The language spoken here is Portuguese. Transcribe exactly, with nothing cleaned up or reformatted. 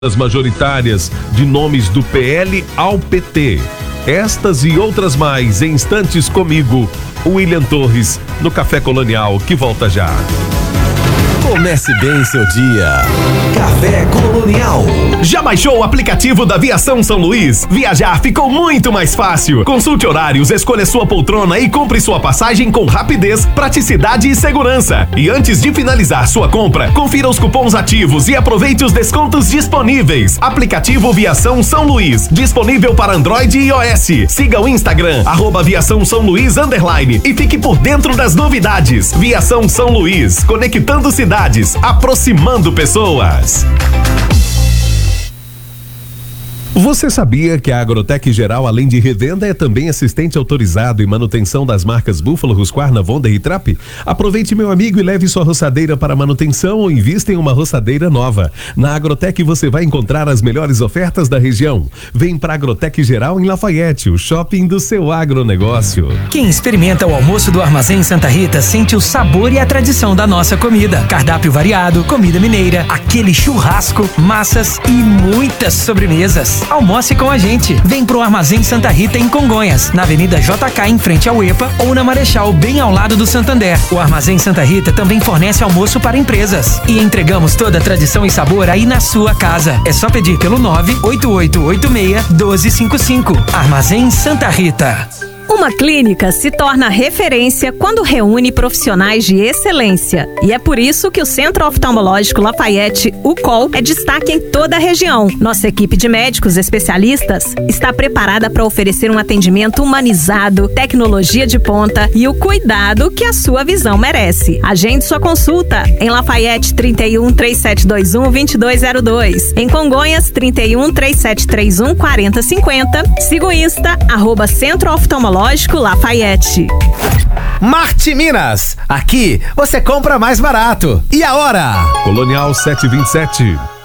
As majoritárias de nomes do P L ao P T. Estas e outras mais em instantes comigo, William Torres, no Café Colonial, que volta já. Comece bem seu dia. Café Colonial. Já baixou o aplicativo da Viação São Luís? Viajar ficou muito mais fácil. Consulte horários, escolha sua poltrona e compre sua passagem com rapidez, praticidade e segurança. E antes de finalizar sua compra, confira os cupons ativos e aproveite os descontos disponíveis. Aplicativo Viação São Luís, disponível para Android e iOS. Siga o Instagram, arroba Viação São Luís underline, e fique por dentro das novidades. Viação São Luís, conectando cidades, aproximando pessoas. Você sabia que a Agrotec Geral, além de revenda, é também assistente autorizado e manutenção das marcas Búfalo, Husqvarna, Vonda e Trap? Aproveite, meu amigo, e leve sua roçadeira para manutenção ou invista em uma roçadeira nova. Na Agrotec você vai encontrar as melhores ofertas da região. Vem para a Agrotec Geral em Lafayette, o shopping do seu agronegócio. Quem experimenta o almoço do Armazém Santa Rita sente o sabor e a tradição da nossa comida. Cardápio variado, comida mineira, aquele churrasco, massas e muitas sobremesas. Almoce com a gente. Vem pro Armazém Santa Rita em Congonhas, na Avenida J K em frente ao EPA ou na Marechal, bem ao lado do Santander. O Armazém Santa Rita também fornece almoço para empresas. E entregamos toda a tradição e sabor aí na sua casa. É só pedir pelo nove oito oito oito seis um dois cinco cinco. Armazém Santa Rita. Uma clínica se torna referência quando reúne profissionais de excelência. E é por isso que o Centro Oftalmológico Lafayette, o C O L, é destaque em toda a região. Nossa equipe de médicos especialistas está preparada para oferecer um atendimento humanizado, tecnologia de ponta e o cuidado que a sua visão merece. Agende sua consulta em Lafayette trinta e um, três sete dois um, dois dois zero dois. Em Congonhas trinta e um, três sete três um, quatro zero cinco zero. Siga o Insta, arroba Centro Oftalmológico Lafayette. Marte Minas, aqui você compra mais barato. E a hora? Colonial sete e vinte e sete.